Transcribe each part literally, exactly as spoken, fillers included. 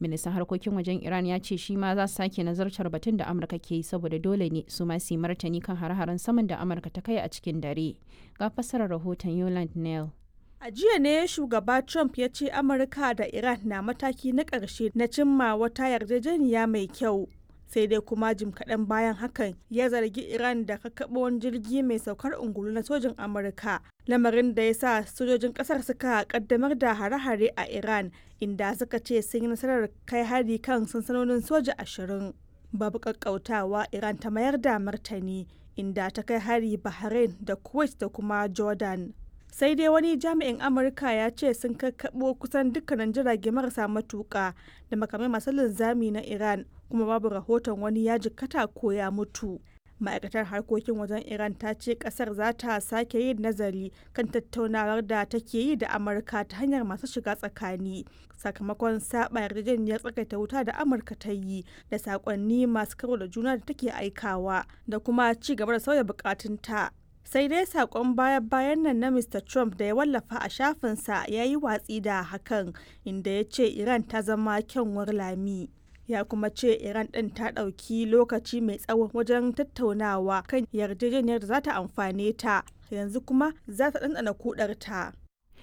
Ministan harkokin wajen Iran ya ce shi ma za su sake nazartar batun da Amurka ke yi saboda dole ne su ma su yi martani kan hare-haren saman da Amurka ta kai a cikin dare. Ga fassarar rahoton Yolande Neal. A jiya ne shugaba Trump ya ce Amurka da Iran na mataki na ƙarshe na cimma wata yarjejeniya mai kyau. Sai dai kuma jim kaɗan bayan hakan ya zargi Iran da kakkaɓo wani jirgi mai saukar ungulu na sojin Amurka. Lamarin da ya sa sojojin ƙasar suka ƙaddamar da hare-hare a Iran, inda suka ce sun yi nasarar kai hari kan sansanonin soja ashirin. Babu ƙaƙƙautawa Iran ta mayar da martani, inda ta kai hari Bahrain da Kuwait da kuma Jordan. Sai dai wani jami'in Amurka ya ce sun kakkaɓo kusan dukkanin jirage marasa matuƙa da makamai masu linzami na Iran, kuma babu rahoton wani ya jikkata ko ya mutu. Ma'aikatar harkokin wajen Iran ta ce kasar za ta sake yin nazari kan tattaunawar da take yi da Amurka ta hanyar masu shiga tsakani sakamakon saba yarjejeniyar tsakaita wuta da Amurka ta yi da sakonni masu karo da juna da take aikawa da kuma ci gaba da sauya bukatunta. Sai dai sakon baya-bayan nan na Mister Trump da ya wallafa a shafinsa ya yi watsi da hakan, inda ya ce Iran ta zama kyanwar lami. Ya kuma ce Iran ɗin ta ɗauki lokaci mai tsawo wajen tattaunawa kan yarjejeniyar da za ta amfane ta, yanzu kuma za ta ɗanɗana kudarta.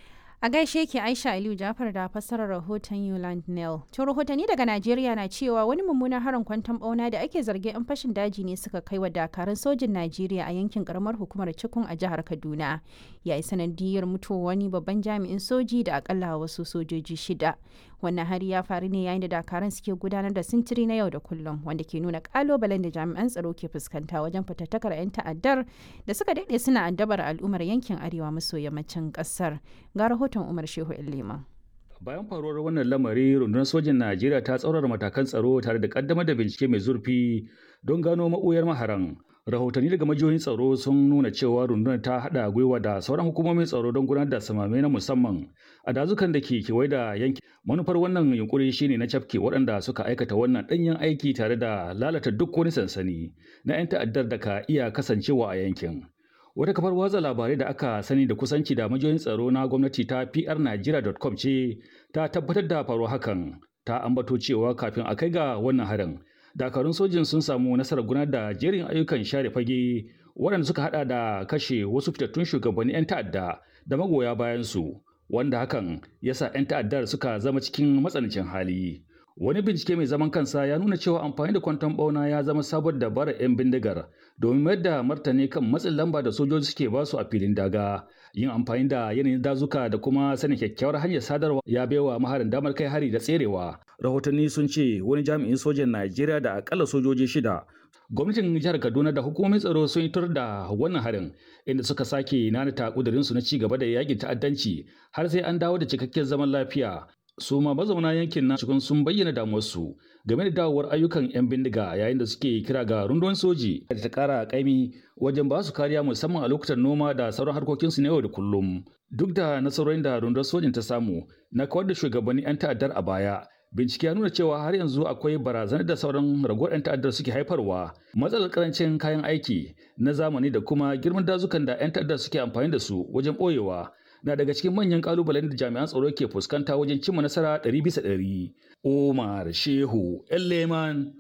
A gaishe ke Aisha Aliyu Jafar da fassarar rahoton Yolande Neal. To rahotanni daga Najeriya na cewa wani mummunan harin kwanton bauna da ake zargin 'yan fashin daji ne suka kai wa dakarun sojin Najeriya a yankin karamar hukumar Cikun a jihar Kaduna. Ya yi sanadiyar mutuwar wani babban jami'in soji da akalla wasu sojoji shida. Wannan hari ya faru ne yayin da dakarun suke gudanar da sintiri na yau da kullum, wanda ke nuna kalubalen da jami'an tsaro ke fuskanta wajen fatattakar 'yan ta'addar da suka daɗe suna addabar al'ummar yankin arewa maso yammacin ƙasar. Ga rahoton Umar Shehu Illima. Bayan faruwar wannan lamari, rundunar sojin Najeriya ta tsaurara matakan tsaro tare da kaddamar da bincike mai zurfi don gano maɓoyar maharan. Rahotanni daga majiyoyin tsaro sun nuna cewa rundunar ta haɗa gwiwa da sauran hukumomin tsaro don gudanar da samame na musamman a dazukan da ke kewaye da yankin. Manufar wannan yunkuri shine na cafke waɗanda suka aikata wannan ɗanyen aiki tare da lalata duk wani sansani na 'yan ta'addar da ka iya kasancewa a yankin. Wata kafar watsa labarai da aka sani da kusanci da majiyoyin tsaro na gwamnati ta P R Nigeria dot com ce ta tabbatar da faruwar hakan. Ta ambato cewa kafin a kai ga wannan harin, dakarun sojin sun samu nasarar gudanar da jerin ayyukan share fage waɗanda suka hada da kashe wasu fitattun shugabannin 'yan ta'adda da magoya bayan su, wanda hakan ya sa 'yan ta'addar suka zama cikin matsanancin hali. Wani bincike mai zaman kansa ya nuna cewa amfani da kwanton bauna ya zama sabon dabarar 'yan bindigar domin mayar da martani kan matsin lamba da sojoji suke basu a filin daga. Yin amfani da yanayin dazuka da kuma sanin kyakkyawar hanyar sadarwa ya baiwa maharin damar kai hari da tserewa. Rahotanni sun ce wani jami'in sojan Najeriya da akalla sojoji shida. Gwamnatin jihar Kaduna da hukumomin tsaro sun yi tur da wannan harin, inda suka sake nanata kudurinsu na ci gaba da yakin ta'addanci har sai an dawo da cikakken zaman lafiya. Su ma mazauna yankin na cikin sun bayyana damuwarsu game da dawowar ayyukan 'yan bindiga yayin da suke kira ga rundunar soji da ta kara kaimi wajen ba su kariya musamman a lokutan noma da sauran harkokinsu na yau da kullum. Duk da nasarorin da rundunar sojin ta samu na kawar da shugabannin 'yan ta'addar a baya, bincike ya nuna cewa har yanzu akwai barazanar da sauran ragowar 'yan ta'addar suke haifarwa. Matsalar karancin kayan aiki na zamani da kuma girman dazukan da 'yan ta'addar suke amfani da su wajen ɓoyewa na daga cikin manyan kalubalen da jami'an tsaro ke fuskanta wajen cimma nasara ɗari bisa ɗari. Umar Shehu Elleman,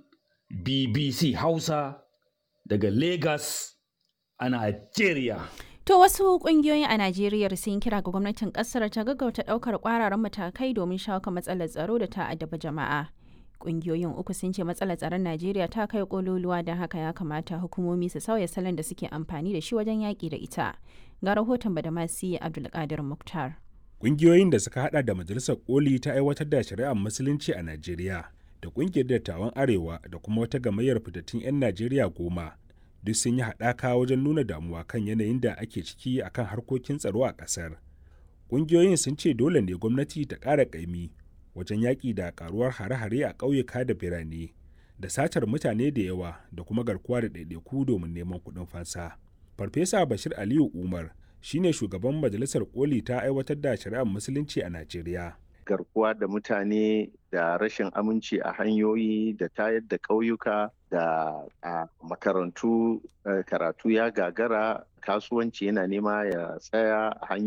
B B C Hausa daga Lagos a Najeriya. To wasu kungiyoyi a Najeriya sun kira ga gwamnatin kasar ta gaggauta daukar kwararan matakai domin shawo kan matsalar tsaro da ta addaba jama'a. Kungiyoyin uku sun ce matsalar tsaron Najeriya ta kai kololuwa, don haka ya kamata hukumomi su sauya salon da suke amfani da shi wajen yaƙi da ita. Ga rahoton Badamasi Abdulkadir Muktar. Kungiyoyin da suka hada da Majalisar Koli ta aiwatar da shari'ar Musulunci a Najeriya da kungiyar dattawan Arewa da kuma wata gamayyar fitattun 'yan Najeriya goma duk sun yi haɗaka wajen nuna damuwa kan yanayin da ake ciki akan harkokin tsaro a ƙasar. Kungiyoyin sun ce dole ne gwamnati ta ƙara ƙaimi wajen yaƙi da ƙaruwar hare-hare a ƙauyuka da birane da satar mutane da yawa da kuma garkuwa da ɗaiɗaiku domin neman kuɗin fansa. Farfesa Bashir Aliyu Umar shine shugaban Majalisar Koli ta aiwatar da shari'ar Musulunci a Najeriya. Garkuwa da mutane da rashin aminci a hanyoyi da tayar da ƙauyuka da a makarantu karatu ya gagara, kasuwanci yana nema ya tsaya a hanyoyi